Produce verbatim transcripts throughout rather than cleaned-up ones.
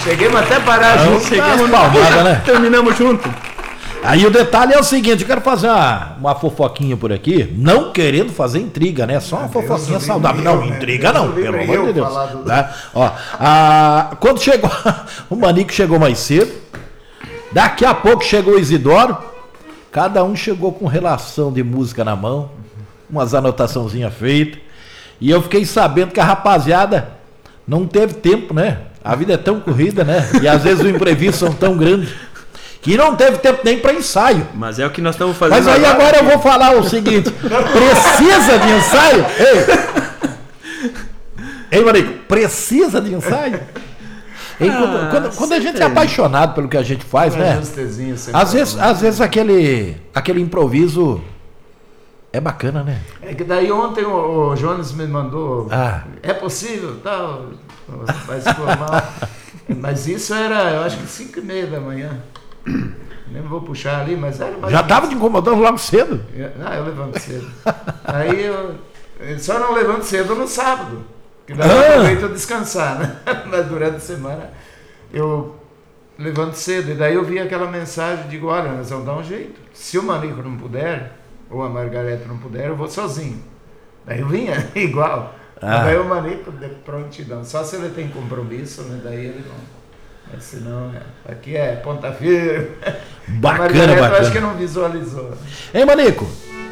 Cheguemos até parar Não, junto. chegamos palmada, né? Terminamos junto. Aí o detalhe é o seguinte, eu quero fazer uma, uma fofoquinha por aqui, não querendo fazer intriga, né? Só uma Deus fofoquinha livre saudável. eu, Não, né? intriga Deus não, livre pelo eu amor de Deus. falar do- Tá? Ó, a, quando chegou, o Manico chegou mais cedo, daqui a pouco chegou o Isidoro, cada um chegou com relação de música na mão, umas anotaçãozinhas feitas, e eu fiquei sabendo que a rapaziada não teve tempo, né? A vida é tão corrida, né? E às vezes os imprevistos são tão grandes que não teve tempo nem para ensaio. Mas é o que nós estamos fazendo. Mas aí agora eu vou falar o seguinte: precisa de ensaio? Ei, Ei Marico, precisa de ensaio? Ei, quando, Ah, quando, quando a gente é sempre. apaixonado pelo que a gente faz, né? Ajustezinho sempre. Às vezes, às vezes aquele, aquele improviso é bacana, né? É que daí ontem o, o Jones me mandou. Ah. É possível, tal. Vai se formar. Mas isso era, eu acho que cinco e meia da manhã. Nem vou puxar ali, mas era mais. Já estava te incomodando logo cedo. Ah, eu levanto cedo. Aí eu, eu só não levanto cedo no sábado. Que daí eu Ah. aproveito a descansar, né? Mas durante a semana eu levanto cedo. E daí eu vi aquela mensagem e digo, olha, nós vamos dar um jeito. Se o Manico não puder, ou a Margareta não puder, eu vou sozinho. Daí eu vinha igual. Ah. Daí o Manico de prontidão. Só se ele tem compromisso, né? Daí ele não. Mas senão, é, aqui é ponta firme. Bacana, a Margareta eu bacana. acho que não visualizou. Ei, Manico,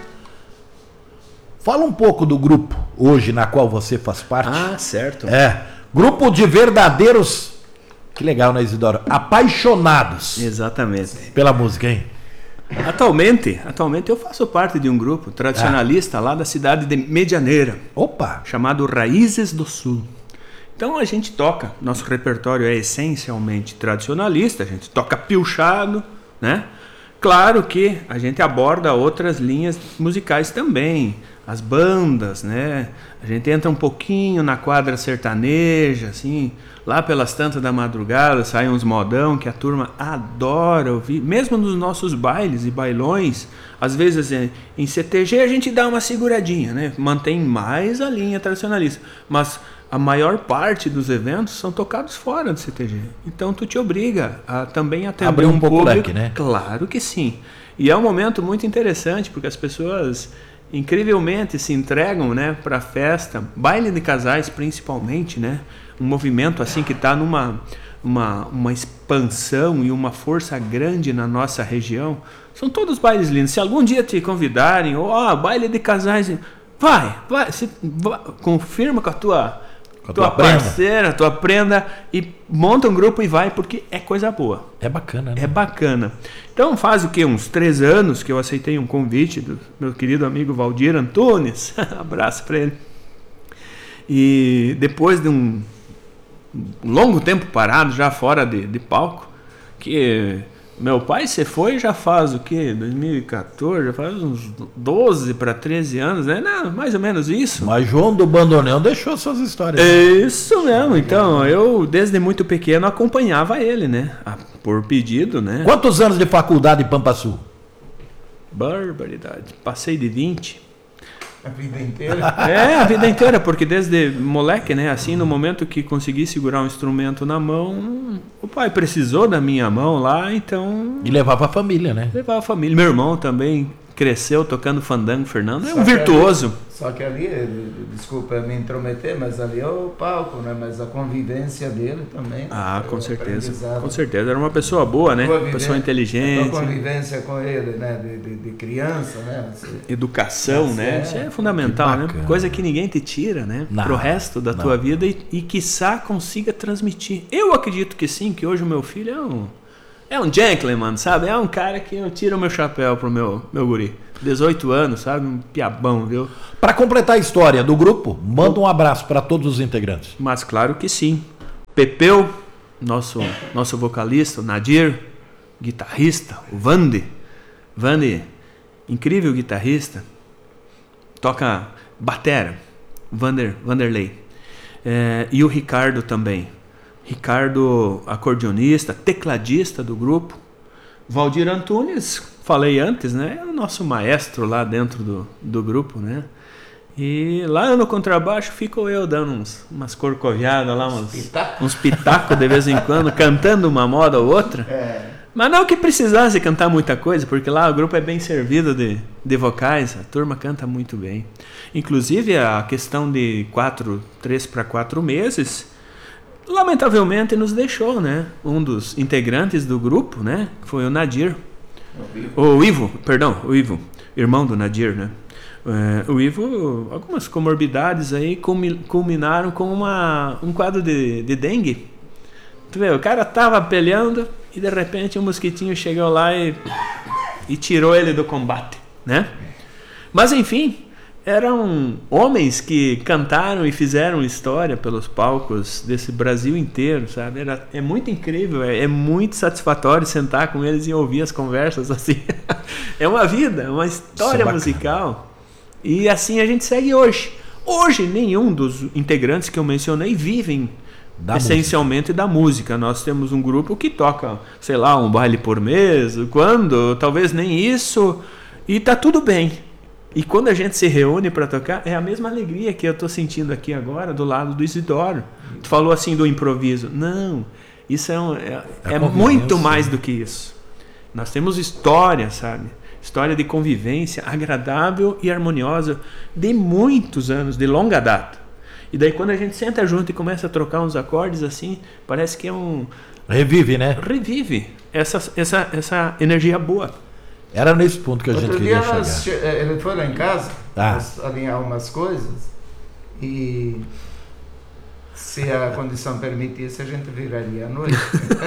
fala um pouco do grupo hoje na qual você faz parte. Ah, certo. É, grupo de verdadeiros, que legal, né, Isidoro? Apaixonados Exatamente. pela música, hein? Atualmente, atualmente eu faço parte de um grupo tradicionalista lá da cidade de Medianeira, Opa! chamado Raízes do Sul. Então a gente toca, nosso repertório é essencialmente tradicionalista, a gente toca piochado, né? Claro que a gente aborda outras linhas musicais também, as bandas, né? A gente entra um pouquinho na quadra sertaneja, assim, lá pelas tantas da madrugada saem uns modão que a turma adora ouvir, mesmo nos nossos bailes e bailões, às vezes em, em C T G a gente dá uma seguradinha, né? Mantém mais a linha tradicionalista, mas a maior parte dos eventos são tocados fora do C T G. Então tu te obriga a também atender Abrir um um pouco o público. leque, né? Claro que sim. E é um momento muito interessante porque as pessoas incrivelmente se entregam, né, para a festa, baile de casais principalmente, né? Um movimento assim que está numa uma, uma expansão e uma força grande na nossa região. São todos bailes lindos. Se algum dia te convidarem, ou ó, baile de casais, vai, vai, se, vai confirma com a tua Com a tua tua prenda. parceira, tua prenda e monta um grupo e vai, porque é coisa boa. É bacana, né? É bacana. Então faz o que? Uns três anos que eu aceitei um convite do meu querido amigo Valdir Antunes. Abraço para ele. E depois de um longo tempo parado, já fora de, de palco, que meu pai se foi já faz o que? dois mil e quatorze, já faz uns doze para treze anos, né? Não, mais ou menos isso. Mas João do Bandoneão deixou suas histórias. né? Isso mesmo. Então, eu desde muito pequeno acompanhava ele, né? Ah, por pedido, né? Quantos anos de faculdade em Pampa Sul? Barbaridade. Passei de vinte. A vida inteira. É, a vida inteira, porque desde moleque, né? Assim, no momento que consegui segurar um instrumento na mão, o pai precisou da minha mão lá, então E levava a família, né? levava a família. Meu irmão também cresceu tocando fandango. Fernando é Só um que virtuoso. ali- só que ali, desculpa me intrometer, mas ali é o palco, né? Mas a convivência dele também. Ah, né? com O certeza. aprendizado. Com certeza. Era uma pessoa boa, né? Tua vivência- Pessoa A inteligente. tua convivência com ele, né? De, de, de criança, né? Você- Educação, né? É, Isso é fundamental, que né? bacana. Coisa que ninguém te tira, né? Não, Pro resto da não. tua vida e, e quiçá consiga transmitir. Eu acredito que sim, que hoje o meu filho é um é um gentleman, sabe? É um cara que eu tiro o meu chapéu pro meu meu guri. dezoito anos, sabe? Um piabão, viu? Para completar a história do grupo, manda um abraço para todos os integrantes. Mas claro que sim. Pepeu, nosso nosso vocalista, o Nadir, guitarrista, o Vande. Vande, incrível guitarrista. Toca batera, Vander, Vanderlei. É, e o Ricardo também. Ricardo, acordeonista, tecladista do grupo. Valdir Antunes, falei antes, né? É o nosso maestro lá dentro do, do grupo, né? E lá no contrabaixo fico eu dando uns, umas corcoviadas lá, uns, Pitaco. uns pitacos de vez em quando, cantando uma moda ou outra. É. Mas não que precisasse cantar muita coisa, porque lá o grupo é bem servido de, de vocais, a turma canta muito bem. Inclusive a questão de quatro, três para quatro meses, lamentavelmente nos deixou, né? Um dos integrantes do grupo, né? Foi o Nadir. O Ivo, perdão, o Ivo, irmão do Nadir, né? É, o Ivo, algumas comorbidades aí culminaram com uma, um quadro de, de dengue. Tu vê, o cara tava peleando e de repente um mosquitinho chegou lá e, e tirou ele do combate, né? Mas enfim, eram homens que cantaram e fizeram história pelos palcos desse Brasil inteiro, sabe? Era, é muito incrível, é, é muito satisfatório sentar com eles e ouvir as conversas assim. É uma vida, é uma história musical. E assim a gente segue hoje. Hoje nenhum dos integrantes que eu mencionei vivem da essencialmente música. da música. Nós temos um grupo que toca, sei lá, um baile por mês, quando, talvez nem isso, e tá tudo bem. E quando a gente se reúne para tocar, é a mesma alegria que eu tô sentindo aqui agora do lado do Isidoro. Tu falou assim do improviso. Não, isso é, um, é, é, é muito mais do que isso. Nós temos história, sabe? História de convivência agradável e harmoniosa de muitos anos, de longa data. E daí quando a gente senta junto e começa a trocar uns acordes assim, parece que é um... Revive, né? Revive essa, essa, essa energia boa. Era nesse ponto que a Outro gente dia queria nós, chegar. ele foi lá em casa, Ah. nós alinhar umas coisas e se a condição permitisse a gente viraria à noite.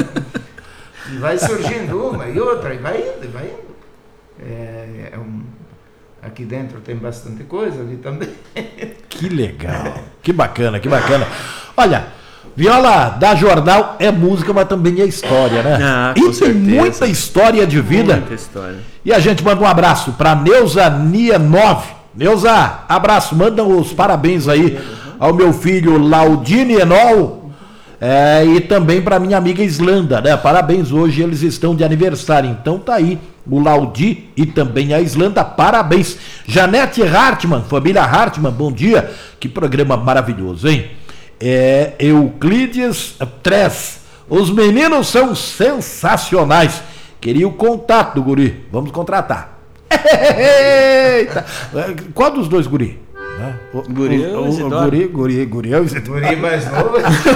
E vai surgindo uma e outra, e vai indo, e vai indo. É, é um, aqui dentro tem bastante coisa, ali também. Que legal, que bacana, que bacana. Olha, viola da Jornal é música, mas também é história, né? Ah, e com tem certeza. muita história de vida. Muita história. E a gente manda um abraço para Neuza Nia nove. Neuza, abraço, manda os parabéns aí ao meu filho Laudine Enol. É, e também para minha amiga Islanda, né? Parabéns, hoje eles estão de aniversário. Então tá aí o Laudi e também a Islanda, parabéns. Janete Hartmann, família Hartmann, bom dia. Que programa maravilhoso, hein? É, Euclides Três. Os meninos são sensacionais. Queria o contato do guri. Vamos contratar. Eita. Qual dos dois guri? Né? O, Guri, o, o, o, o guri, guri, guri, é o Guri mais novo.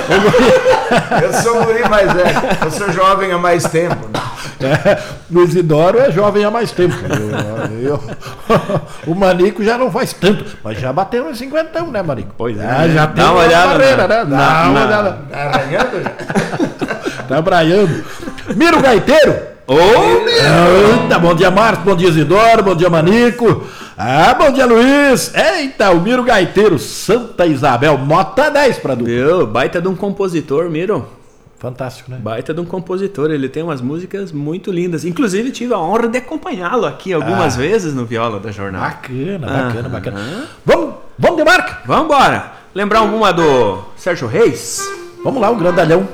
Eu sou o guri mais velho. Eu sou jovem há mais tempo. Né? É, o Isidoro é jovem há mais tempo. Eu, eu, o Manico já não faz tanto, mas já bateu uns cinquentão, né, Manico? Pois é. Ah, já tem Dá uma olhada, barreira, né? né? Dá Na- uma na- olhada. Tá arranhando já? Tá braiando. Miro Gaiteiro. Ô, Eita, bom dia, Marcos, bom dia, Isidoro, bom dia, Manico. Ah, bom dia, Luiz. Eita, o Miro Gaiteiro, Santa Isabel, nota dez pra dupla. meu, baita de um compositor, Miro. Fantástico, né? Baita de um compositor, ele tem umas músicas muito lindas. Inclusive, tive a honra de acompanhá-lo aqui algumas Ah. vezes no Viola da Jornal. Bacana, bacana, Aham. bacana. Vamos, vamos de marca? Vamos embora. Lembrar uma do Sérgio Reis? Vamos lá, o grandalhão.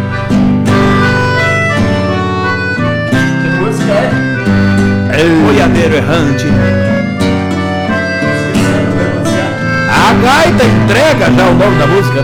Que música é? Boiadeiro Errante. A gaita entrega já o nome da música.